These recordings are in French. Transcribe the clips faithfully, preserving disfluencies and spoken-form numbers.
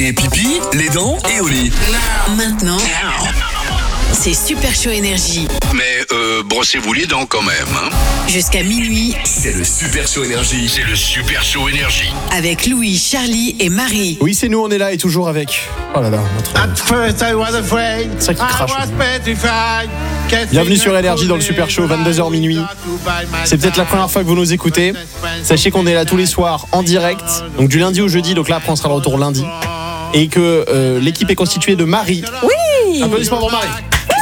Et pipi, les dents et au lit. Maintenant, c'est Super Show Énergie. Mais euh, brossez-vous les dents quand même, hein. Jusqu'à minuit, C'est le Super Show Énergie. C'est le Super Show Énergie. avec Louis, Charlie et Marie. Oui, c'est nous, on est là et toujours avec. Oh là là, notre. At first I was afraid, Ça qui crache. I was petrified. Bienvenue sur Énergie dans le Super Show, vingt-deux heures minuit. C'est peut-être la première fois que vous nous écoutez. Sachez qu'on est là tous les soirs en direct, donc du lundi au jeudi, donc là après on sera de retour lundi. Et que euh, l'équipe est constituée de Marie. Oui. Applaudissements pour Marie.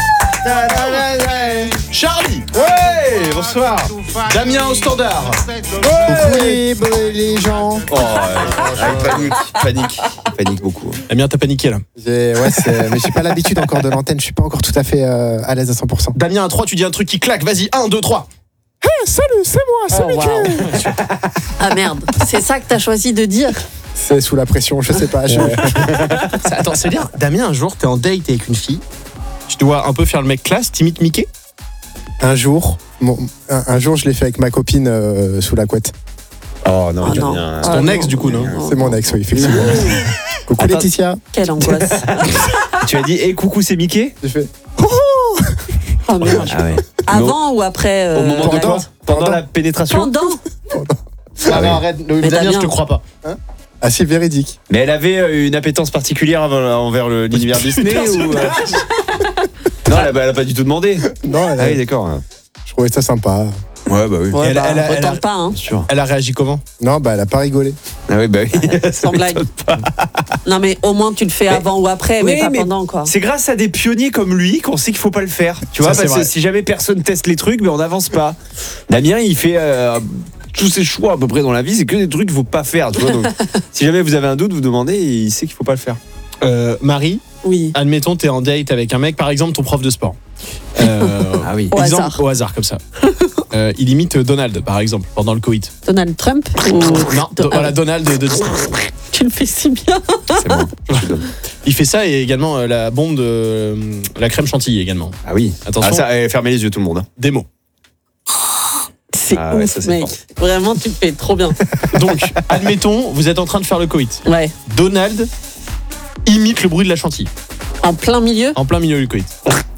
Charlie. Ouais, bonsoir. Damien au standard. Oui, les gens. Oh, ouais, panique, panique, panique beaucoup. Damien, t'as paniqué là. J'ai, ouais, c'est, mais j'ai pas l'habitude encore de l'antenne, je suis pas encore tout à fait euh, à l'aise à cent pour cent. Damien, à trois, tu dis un truc qui claque. Vas-y, un, deux, trois. Hey, salut, c'est moi, c'est Oh, Mickaël. Ah merde, c'est ça que t'as choisi de dire. C'est sous la pression, je sais pas. Je... Attends, c'est bien. Damien, un jour, t'es en date avec une fille. Tu dois un peu faire le mec classe, t'imites Mickey. Un jour, mon- un, un jour, je l'ai fait avec ma copine euh, sous la couette. Oh non, Oh, Damien. non. C'est Ah, ton non. ex, du coup, non? C'est mon ex, oui, effectivement. Coucou Attends. Laetitia. Quelle angoisse. Tu as dit, hé, coucou, c'est Mickey. J'ai fait. Oh merde. Ah ouais. Avant ou après euh, Au moment de pendant- quoi Pendant pendant- la pénétration. Pendant. Ah, non, arrête. Le- Mais Damien, Damien. je te crois pas. Ah, c'est véridique. Mais elle avait euh, une appétence particulière avant- envers le- l'univers Disney ou euh, Non, elle a, elle a pas du tout demandé. Non, elle a- Ah oui, d'accord. je trouvais ça sympa. Ouais, bah oui. Ouais, elle- bah, elle a- elle autant a- pas, hein. Bien sûr. Elle a réagi comment? Non, bah, elle a pas rigolé. Ah oui, bah oui. Sans blague. Non mais au moins tu le fais avant ou après, mais Oui, pas mais pendant quoi. C'est grâce à des pionniers comme lui qu'on sait qu'il faut pas le faire. Tu vois, Ça, c'est parce que vrai. si jamais personne teste les trucs, mais on n'avance pas. Damien, il fait euh, tous ses choix à peu près dans la vie, c'est que des trucs qu'il faut pas faire. Tu vois, donc, si jamais vous avez un doute, vous demandez, et il sait qu'il faut pas le faire. Euh, Marie, Oui. admettons, t'es en date avec un mec, par exemple, ton prof de sport. Euh, Ah oui. Au exemple, hasard. au hasard, comme ça. Euh, il imite Donald, par exemple, pendant le coït. Donald Trump ou... Non, Do- do- voilà, ah, Donald de, de- tu le fais si bien. C'est bon. Il fait ça et également euh, la bombe de euh, la crème chantilly également. Ah oui. Attention. Ah, ça, eh, fermez les yeux tout le monde. hein. Des mots. C'est Ah ouais, ouf, ça, c'est mec. fort. Vraiment, tu le fais trop bien. Donc, admettons, vous êtes en train de faire le coït. Ouais. Donald imite le bruit de la chantilly En plein milieu. en plein milieu du coït.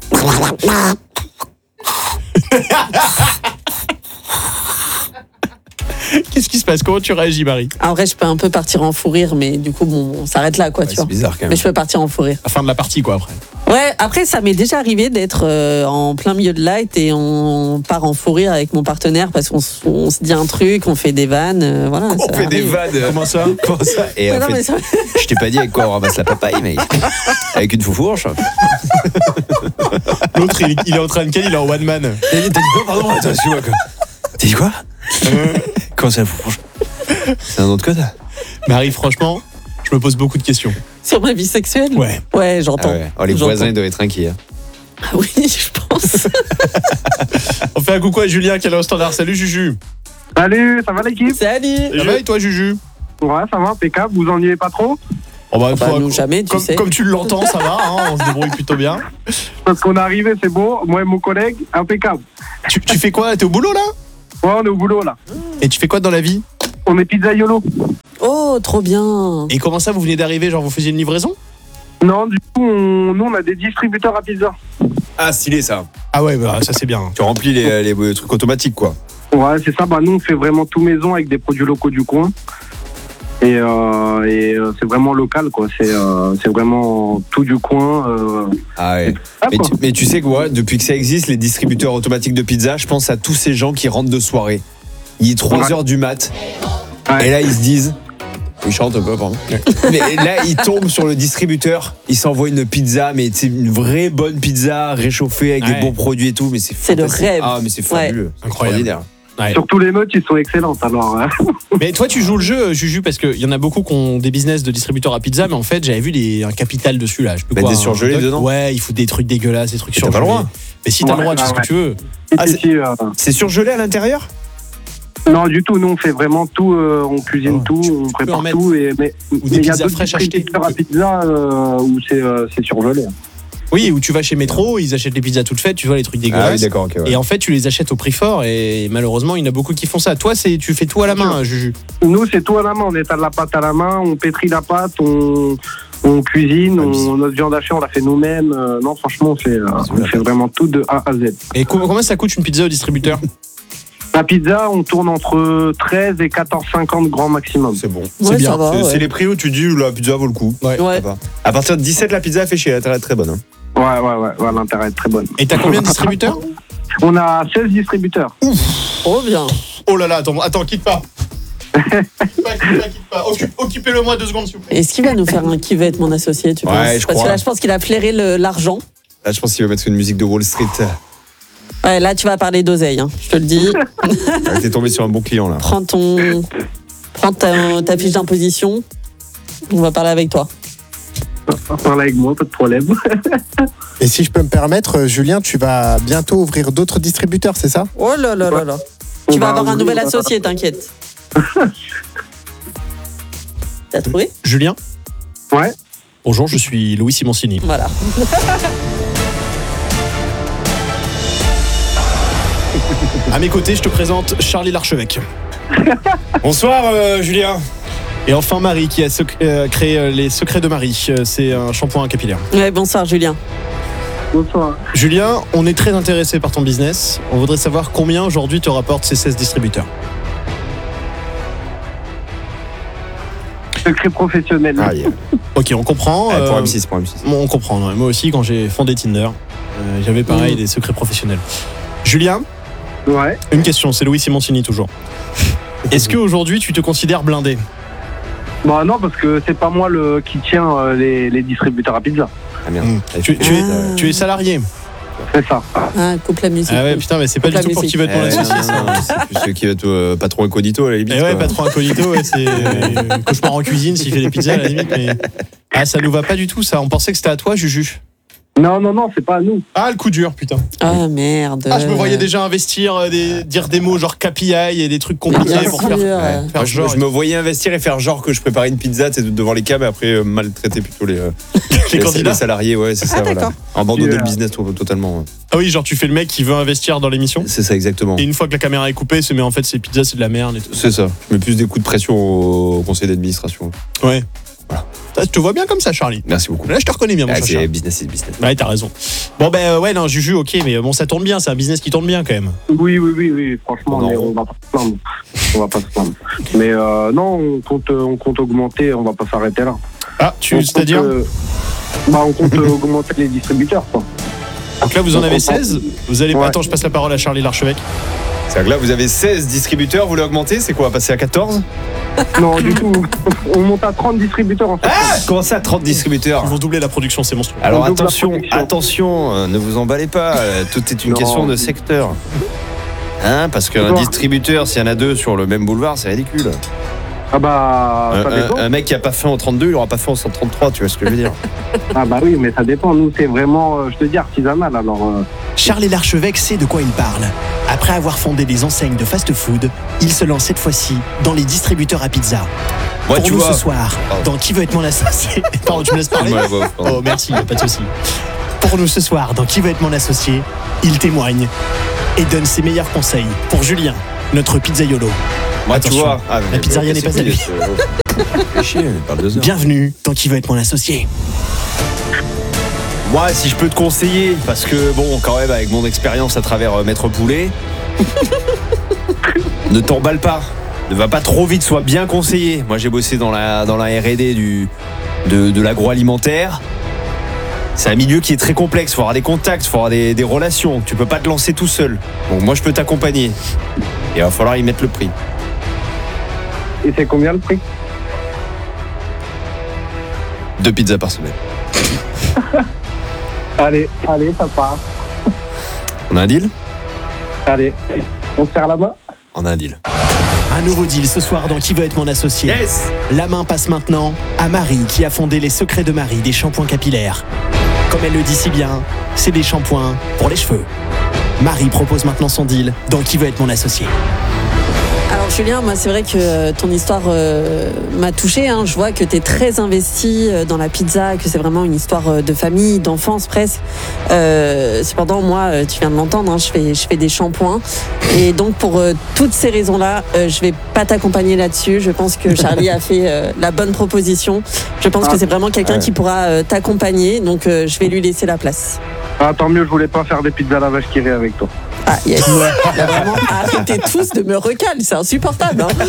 Qu'est-ce qui se passe? Comment tu réagis, Marie? En vrai, je peux un peu partir en fou rire, mais du coup, bon, on s'arrête là, quoi, Ouais, tu c'est vois. bizarre quand Mais même. je peux partir en fou rire. À la fin de la partie, quoi, après. Ouais, après, ça m'est déjà arrivé d'être euh, en plein milieu de light et on part en fou rire avec mon partenaire parce qu'on s- on se dit un truc, on fait des vannes, euh, voilà. On ça fait des arrive. vannes. Comment ça? Comment ça Et Ouais, en non, fait, mais ça- je t'ai pas dit avec quoi on ramasse la papaye, mec. Avec une foufourche. L'autre, il, il est en train de ken, il est en one man. T'as dit quoi, pardon? Attends, excuse-moi, quoi. T'as dit quoi? Comment ça, la foufourche? C'est un autre code? Marie, franchement, je me pose beaucoup de questions. Sur ma vie sexuelle. Ouais. Ouais, Ah j'entends. ouais. Oh, les J'entends. voisins, ils doivent être inquiets. hein. Ah oui, je pense. On fait un coucou à Julien qui est là au standard. Salut Juju. Salut, ça va l'équipe? Salut. Ça va et toi, Juju? Ouais, ça va, impeccable, vous ennuyez pas trop? Oh bah, Bah, faut- nous, jamais, tu comme, sais. comme tu l'entends, ça va, hein, on se débrouille plutôt bien. Parce qu'on est arrivé, c'est beau, moi et mon collègue, impeccable. Tu, tu fais quoi? T'es au boulot là? Ouais, on est au boulot là. Et tu fais quoi dans la vie? On est pizzaiolo. Oh, trop bien. Et comment ça, vous venez d'arriver? Genre, vous faisiez une livraison? Non, du coup, on, nous on a des distributeurs à pizza. Ah, stylé ça. Ah ouais, bah ça c'est bien. Tu remplis les, les, les trucs automatiques, quoi. Ouais, c'est ça, bah nous on fait vraiment tout maison avec des produits locaux du coin. Et, euh, et euh, c'est vraiment local, quoi. C'est euh, c'est vraiment tout du coin. Euh, Ah ouais. ah, Mais quoi. tu, mais tu sais quoi, depuis que ça existe, les distributeurs automatiques de pizza, je pense à tous ces gens qui rentrent de soirée. Il est trois heures du mat. Ouais. Et là, ils se disent. Ils chantent un peu, pardon. Mais là, ils tombent sur le distributeur. Ils s'envoient une pizza, mais c'est une vraie bonne pizza réchauffée avec Ouais. des bons produits et tout. Mais c'est C'est le fantastique. rêve. Ah, mais c'est fabuleux. C'est Incroyable. extraordinaire. Ouais. Surtout les meutes, ils sont excellentes alors. hein. Mais toi, tu joues le jeu, Juju, parce qu'il y en a beaucoup qui ont des business de distributeurs à pizza, mais en fait, j'avais vu des, un capital dessus là. Je peux Mettre quoi, des un surgelés hot dog? dedans? Ouais, il faut des trucs dégueulasses, des trucs Et t'as surgelés. pas le droit. Mais si t'as Ouais, le droit, tu bah fais ce ouais. que tu veux. Ah, Si, c'est- si, euh, C'est surgelé à l'intérieur? non, du tout, nous on fait vraiment tout, euh, on cuisine Oh, tout, tu on peux prépare en mettre. tout. Et, mais Ou des mais il y a pizzas d'autres fraîches achetées. distributeurs à pizza euh, où c'est euh, c'est surgelé. Oui, où tu vas chez Métro, ils achètent les pizzas toutes faites, tu vois les trucs Ah oui, dégueulasses. d'accord, ok. ouais. Et en fait, tu les achètes au prix fort et malheureusement, il y en a beaucoup qui font ça. Toi, c'est tu fais tout à la main, Juju. Nous, c'est tout à la main. On étale la pâte à la main, on pétrit la pâte, on, On cuisine, on, notre viande hachée, on la fait nous-mêmes. Euh, non, franchement, on fait, euh, on fait vraiment tout de A à Z. Et co- combien ça coûte une pizza au distributeur? La pizza, on tourne entre treize et quatorze cinquante grand maximum. C'est bon. Ouais, bien. ça va, C'est ouais. c'est les prix où tu dis la pizza vaut le coup. Ouais. Ouais. Ça va. À partir de dix-sept, la pizza fait chier, elle est très bonne. Hein. Ouais, ouais, ouais, ouais, l'intérêt est très bonne. Et t'as combien de distributeurs? On a seize distributeurs. Oh bien. Oh là là, attends, attends, quitte pas. quitte pas, quitte pas, quitte pas. Occup- Occupez-le moi deux secondes, s'il vous plaît. Est-ce qu'il va nous faire un qui va être mon associé, tu Ouais, penses? je Parce crois. que là, je pense qu'il a flairé le- l'argent. Là, je pense qu'il va mettre une musique de Wall Street. Ouais, là, tu vas parler d'oseille, hein, je te le dis. Ah, T'es tombé sur un bon client là. Prends ton, prends ta, ta fiche d'imposition. On va parler avec toi. Parle avec moi, pas de problème. Et si je peux me permettre, euh, Julien, tu vas bientôt ouvrir d'autres distributeurs, c'est ça? Oh là là là là. Tu On vas va avoir un ouvrir- nouvel associé, t'inquiète. T'as trouvé? Julien? Ouais. Bonjour, je suis Louis Simoncini. Voilà. À mes côtés, je te présente Charlie Larchevêque. Bonsoir euh, Julien. Et enfin Marie qui a sec- euh, créé euh, les secrets de Marie. Euh, C'est un shampoing capillaire. Ouais, bonsoir, Julien. Bonsoir. Julien, on est très intéressé par ton business. On voudrait savoir combien aujourd'hui te rapportent ces seize distributeurs. Secret professionnel. Ah, yeah. Ok, on comprend. Ouais, pour euh, M six, pour M six. bon, on comprend. ouais. Moi aussi, quand j'ai fondé Tinder, euh, j'avais pareil Mmh. des secrets professionnels. Julien, Ouais. une question, c'est Louis Simoncini toujours. Est-ce qu'aujourd'hui tu te considères blindé? Bah non, parce que c'est pas moi le qui tient euh, les, les distributeurs à pizza. Ah merde. Mmh. Ah, Tu, tu es, Ah. tu es salarié. C'est ça. Ah, coupe la musique. Ah ouais, putain, mais c'est pas Coupe du la tout pour musique. qui va être mon Eh, associé. non, ça. non, c'est plus ceux qui va être euh, patron incognito à la limite. Et ouais, quoi. patron incognito, ouais, c'est euh, cauchemar en cuisine s'il fait des pizzas à la limite. Mais... Ah, ça nous va pas du tout, ça. On pensait que c'était à toi, Juju. Non, non, non, c'est pas à nous. Ah, le coup dur, putain. Ah merde. Ah, je me voyais déjà investir, euh, des, dire des mots genre K P I et des trucs Mais compliqués bien pour sûr. faire, Ouais. faire Moi, je, genre. je me voyais investir et faire genre que je préparais une pizza tu sais, devant les cams et après euh, maltraiter plutôt les, euh, les candidats. les salariés. Ouais, c'est Ah, ça. Voilà. d'accord. Abandonner Yeah. le business to- totalement. Ah oui, genre tu fais le mec qui veut investir dans l'émission. C'est ça exactement. Et une fois que la caméra est coupée, c'est mais en fait ces pizzas c'est de la merde et tout. C'est ça. Je mets plus des coups de pression au, au conseil d'administration. Ouais. Ça, je te vois bien comme ça, Charlie. Merci beaucoup. Là, je te reconnais bien, mon Ah, chacha. c'est business is business. Ouais, t'as raison. Bon, ben euh, ouais, non, Juju, ok, mais bon, ça tourne bien, c'est un business qui tourne bien quand même. Oui, oui, oui, oui. Franchement, Non. mais on va pas se plaindre. On va pas se plaindre. Mais euh, non, on compte, on compte augmenter. On va pas s'arrêter là. Ah, On tu, compte, c'est-à-dire euh, Bah, on compte euh, augmenter les distributeurs, quoi. Donc là, vous en on avez comprend. seize. Vous allez. Ouais. Attends, je passe la parole à Charlie Larchevêque. C'est-à-dire que là, vous avez seize distributeurs, vous voulez augmenter, c'est quoi, passer à quatorze? Non, du tout. On monte à trente distributeurs en fait. Ah, comment ça, trente distributeurs? Ils vont doubler la production, c'est monstrueux. Alors On double la attention, production. attention, euh, ne vous emballez pas, euh, tout est une Non. question de secteur. Hein, parce qu'un Toi. distributeur, s'il y en a deux sur le même boulevard, c'est ridicule. Ah bah, Un, ça un- dépend. un mec qui a pas faim en trente-deux, il aura pas faim en cent trente-trois, tu vois ce que je veux dire? Ah bah oui, mais ça dépend. Nous, c'est vraiment, euh, je te dis, artisanal. Alors, euh, Charlie Larchevêque sait de quoi il parle. Après avoir fondé des enseignes de fast-food, il se lance cette fois-ci dans les distributeurs à pizza. Moi, Pour tu nous vois. ce soir, Pardon. dans Qui veut être mon associé Pardon, tu me laisses parler. Moi, la voix, pardon. Oh, merci, y a pas de souci. Pour nous ce soir, dans Qui veut être mon associé, il témoigne et donne ses meilleurs conseils pour Julien, notre pizzaiolo. Moi, tu Attention, vois. Ah, mais- pizzeria mais n'est pas c'est à lui. cool, c'est- Fais chier, il parle deux heures. Bienvenue dans Qui veut être mon associé. Moi, si je peux te conseiller, parce que bon, quand même, avec mon expérience à travers euh, Maître Poulet, ne t'emballe pas. Ne va pas trop vite, sois bien conseillé. Moi, j'ai bossé dans la, dans la R et D du, de, de l'agroalimentaire. C'est un milieu qui est très complexe. Il faut avoir des contacts, il faut avoir des, des relations. Tu peux pas te lancer tout seul. Donc, moi, je peux t'accompagner. Et il va falloir y mettre le prix. et c'est combien le prix? Deux pizzas par semaine. Allez, allez, ça part. On a un deal? Allez, on se serre la main. On a un deal. Un nouveau deal ce soir dans Qui veut être mon associé. Yes! La main passe maintenant à Marie qui a fondé les secrets de Marie des shampoings capillaires. Comme elle le dit si bien, c'est des shampoings pour les cheveux. Marie propose maintenant son deal dans Qui veut être mon associé. Alors Julien, moi c'est vrai que ton histoire euh, m'a touchée. Hein. Je vois que tu es très investi dans la pizza, que c'est vraiment une histoire de famille, d'enfance presque. Euh, cependant, moi, tu viens de l'entendre, hein, je fais, je fais des shampoings. Et donc pour euh, toutes ces raisons-là, euh, je vais pas t'accompagner là-dessus. Je pense que Charlie a fait euh, la bonne proposition. Je pense Ah, que c'est vraiment quelqu'un ouais. qui pourra euh, t'accompagner. Donc euh, je vais lui laisser la place. Ah, tant mieux, je voulais pas faire des pizzas à la vache qui rit avec toi. Ah yes. Là, vraiment, arrêtez tous de me recaler, c'est insupportable. Hein.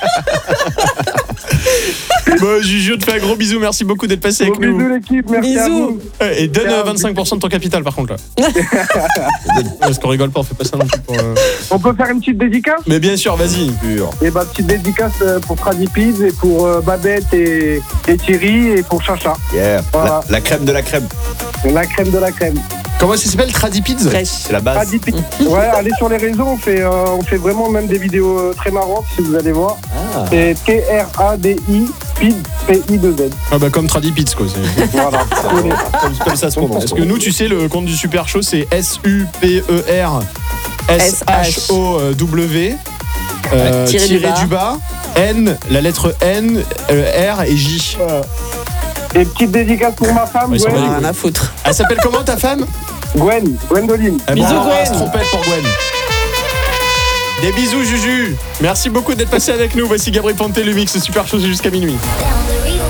Bon, Juju, on te fait un gros bisou. Merci beaucoup d'être passé avec Gros bisous nous. l'équipe, merci à Bisous. vous. Et donne Ciao. euh, vingt-cinq pour cent de ton capital, par contre, là. Parce qu'on rigole pas, on fait pas ça non plus pour. euh, On peut faire une petite dédicace? Mais bien sûr, vas-y. Et bah, petite dédicace euh, pour Tradipiz et pour euh, Babette et, et Thierry et pour Chacha. Yeah. Voilà. La, la crème de la crème. La crème de la crème. Comment ça s'appelle, Tradipiz? Fraîche. C'est la base. Tradipiz. Ouais, allez sur les réseaux, on fait, euh, on fait vraiment même des vidéos euh, très marrantes si vous allez voir. Ah. C'est T R A D I P P I deux Z. Ah bah comme Tradipiz, quoi. c'est- Voilà. Comme, comme ça se prononce. Parce que nous, tu sais, le compte du Super Show, c'est S U P E R S H O W euh, Tiré du tiré bas. du bas, N, la lettre N, euh, R et J. Et petite dédicace pour ma femme, Ouais, ils sont Gwen. malades. Rien à foutre. Elle s'appelle comment, ta femme? Gwen, Gwendoline. Eh ben, Bisous, on embrasse, Gwen. trompette pour Gwen. Des bisous, Juju. Merci beaucoup d'être passé avec nous. Voici Gabriel Ponté, le mix Super Show jusqu'à minuit.